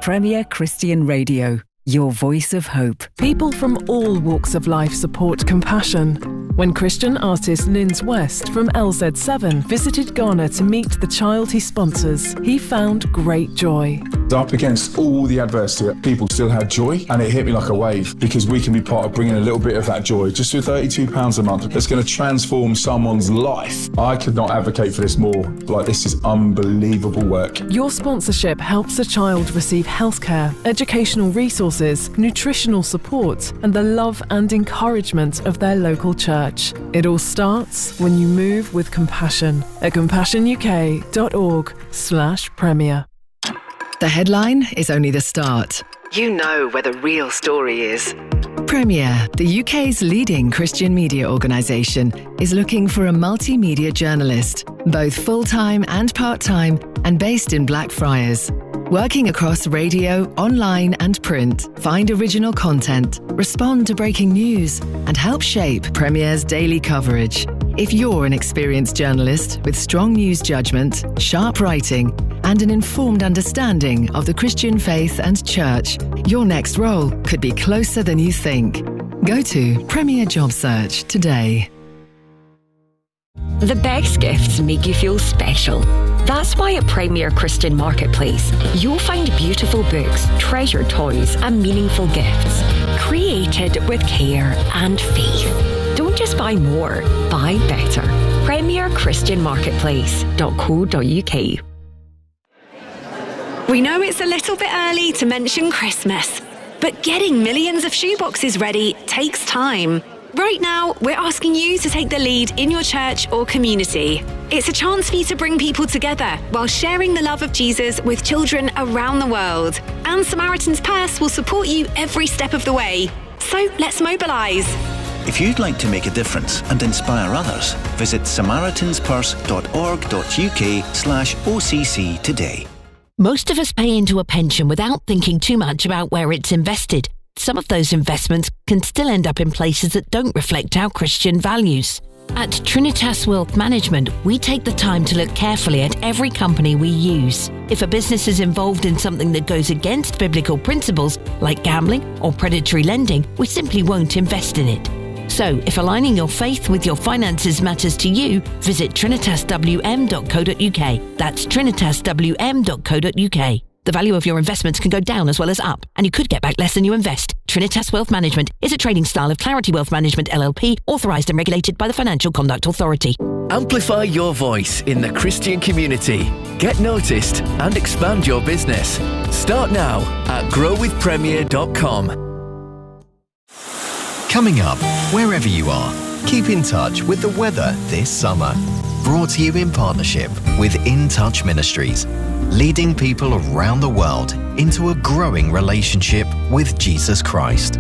Premier Christian Radio, your voice of hope. People from all walks of life support Compassion. When Christian artist Linz West from LZ7 visited Ghana to meet the child he sponsors, he found great joy. Up against all the adversity, people still had joy, and it hit me like a wave, because we can be part of bringing a little bit of that joy just with £32 a month. That's going to transform someone's life. I could not advocate for this more. Like, this is unbelievable work. Your sponsorship helps a child receive healthcare, educational resources, nutritional support, and the love and encouragement of their local church. It all starts when you move with Compassion at compassionuk.org/premier. The headline is only the start. You know where the real story is. Premier, the UK's leading Christian media organisation, is looking for a multimedia journalist, both full-time and part-time, and based in Blackfriars. Working across radio, online and print, find original content, respond to breaking news, and help shape Premier's daily coverage. If you're an experienced journalist with strong news judgment, sharp writing, and an informed understanding of the Christian faith and church, your next role could be closer than you think. Go to Premier Job Search today. The best gifts make you feel special. That's why at Premier Christian Marketplace, you'll find beautiful books, treasured toys, and meaningful gifts, created with care and faith. Don't just buy more, buy better. PremierChristianMarketplace.co.uk. We know it's a little bit early to mention Christmas, but getting millions of shoeboxes ready takes time. Right now, we're asking you to take the lead in your church or community. It's a chance for you to bring people together while sharing the love of Jesus with children around the world. And Samaritan's Purse will support you every step of the way. So let's mobilise. If you'd like to make a difference and inspire others, visit samaritanspurse.org.uk/OCC today. Most of us pay into a pension without thinking too much about where it's invested. Some of those investments can still end up in places that don't reflect our Christian values. At Trinitas Wealth Management, we take the time to look carefully at every company we use. If a business is involved in something that goes against biblical principles, like gambling or predatory lending, we simply won't invest in it. So, if aligning your faith with your finances matters to you, visit trinitaswm.co.uk. That's trinitaswm.co.uk. The value of your investments can go down as well as up, and you could get back less than you invest. Trinitas Wealth Management is a trading style of Clarity Wealth Management LLP, authorised and regulated by the Financial Conduct Authority. Amplify your voice in the Christian community. Get noticed and expand your business. Start now at growwithpremier.com. Coming up, wherever you are, keep in touch with the weather this summer. Brought to you in partnership with In Touch Ministries, leading people around the world into a growing relationship with Jesus Christ.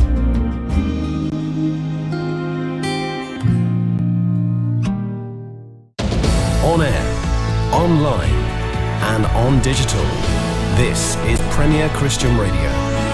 On air, online, and on digital. This is Premier Christian Radio.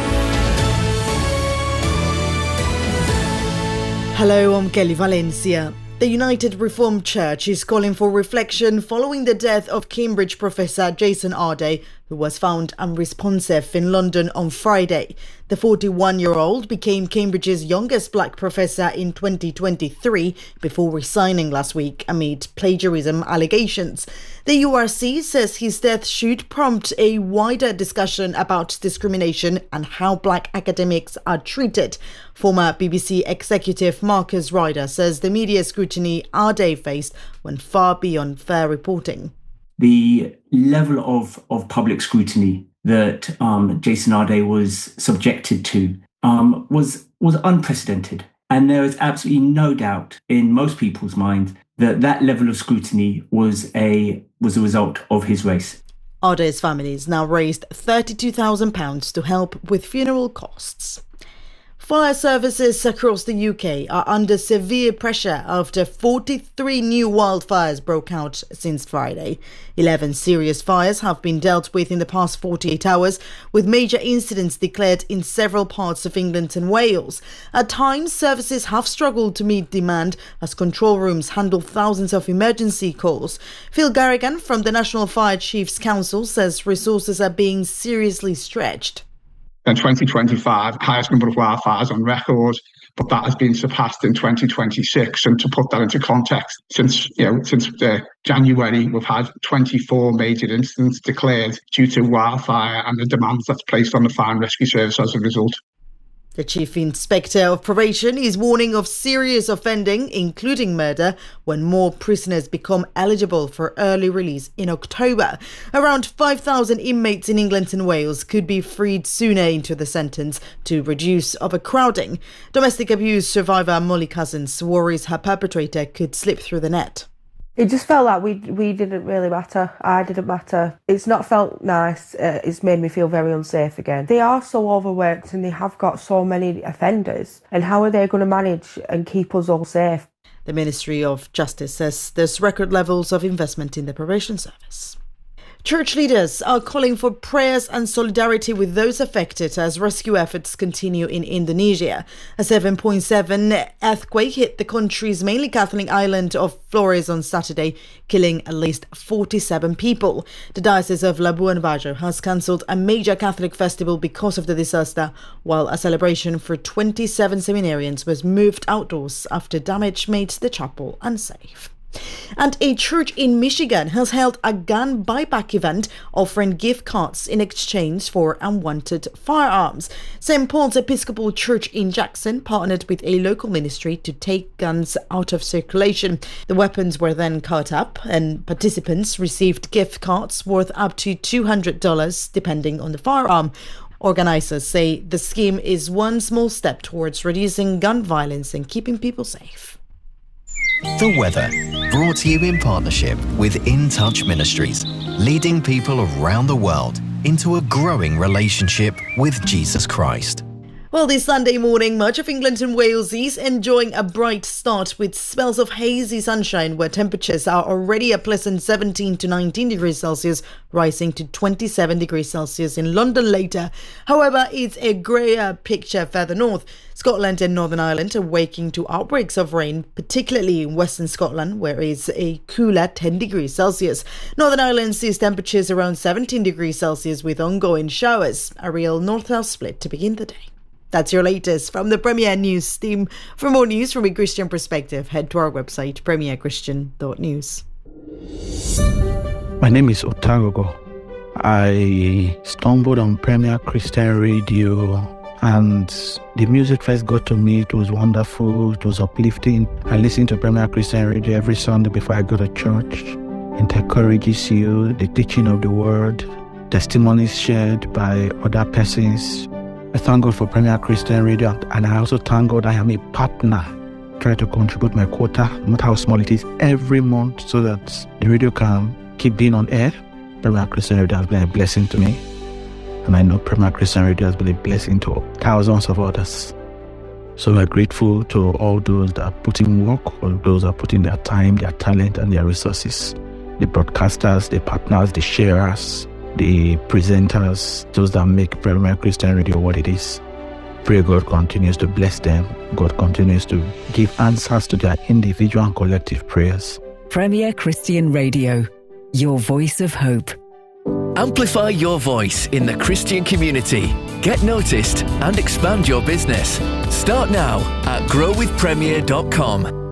Hello, I'm Kelly Valencia. The United Reformed Church is calling for reflection following the death of Cambridge professor Jason Arday, who was found unresponsive in London on Friday. The 41-year-old became Cambridge's youngest black professor in 2023 before resigning last week amid plagiarism allegations. The URC says his death should prompt a wider discussion about discrimination and how black academics are treated. Former BBC executive Marcus Ryder says the media scrutiny Arday faced went far beyond fair reporting. The level of public scrutiny that Jason Arday was subjected to was unprecedented. And there is absolutely no doubt in most people's minds that level of scrutiny was a result of his race. Arday's family has now raised £32,000 to help with funeral costs. Fire services across the UK are under severe pressure after 43 new wildfires broke out since Friday. 11 serious fires have been dealt with in the past 48 hours, with major incidents declared in several parts of England and Wales. At times, services have struggled to meet demand as control rooms handle thousands of emergency calls. Phil Garrigan from the National Fire Chiefs Council says resources are being seriously stretched. In 2025, highest number of wildfires on record, but that has been surpassed in 2026. And to put that into context, since January, we've had 24 major incidents declared due to wildfire and the demands that's placed on the fire and rescue service as a result. The Chief Inspector of Probation is warning of serious offending, including murder, when more prisoners become eligible for early release in October. Around 5,000 inmates in England and Wales could be freed sooner into the sentence to reduce overcrowding. Domestic abuse survivor Molly Cousins worries her perpetrator could slip through the net. It just felt like we didn't really matter. I didn't matter. It's not felt nice. It's made me feel very unsafe again. They are so overworked and they have got so many offenders. And how are they going to manage and keep us all safe? The Ministry of Justice says there's record levels of investment in the probation service. Church leaders are calling for prayers and solidarity with those affected as rescue efforts continue in Indonesia. A 7.7 earthquake hit the country's mainly Catholic island of Flores on Saturday, killing at least 47 people. The Diocese of Labuan Bajo has cancelled a major Catholic festival because of the disaster, while a celebration for 27 seminarians was moved outdoors after damage made the chapel unsafe. And a church in Michigan has held a gun buyback event offering gift cards in exchange for unwanted firearms. St. Paul's Episcopal Church in Jackson partnered with a local ministry to take guns out of circulation. The weapons were then cut up and participants received gift cards worth up to $200 depending on the firearm. Organisers say the scheme is one small step towards reducing gun violence and keeping people safe. The weather, brought to you in partnership with In Touch Ministries, leading people around the world into a growing relationship with Jesus Christ. Well, this Sunday morning, much of England and Wales is enjoying a bright start with spells of hazy sunshine where temperatures are already a pleasant 17 to 19 degrees Celsius, rising to 27 degrees Celsius in London later. However, it's a greyer picture further north. Scotland and Northern Ireland are waking to outbreaks of rain, particularly in Western Scotland, where it's a cooler 10 degrees Celsius. Northern Ireland sees temperatures around 17 degrees Celsius with ongoing showers, a real north-south split to begin the day. That's your latest from the Premier News team. For more news from a Christian perspective, head to our website, premierchristian.news. My name is Otagogo. I stumbled on Premier Christian Radio and the music first got to me. It was wonderful. It was uplifting. I listen to Premier Christian Radio every Sunday before I go to church. It encourages you, the teaching of the word, testimonies shared by other persons. I thank God for Premier Christian Radio, and I also thank God I am a partner. Try to contribute my quota, no matter how small it is, every month so that the radio can keep being on air. Premier Christian Radio has been a blessing to me, and I know Premier Christian Radio has been a blessing to thousands of others. So we're grateful to all those that are putting work, all those that are putting their time, their talent, and their resources. The broadcasters, the partners, the sharers, the presenters, those that make Premier Christian Radio what it is. Pray God continues to bless them. God continues to give answers to their individual and collective prayers. Premier Christian Radio, your voice of hope. Amplify your voice in the Christian community. Get noticed and expand your business. Start now at growwithpremier.com.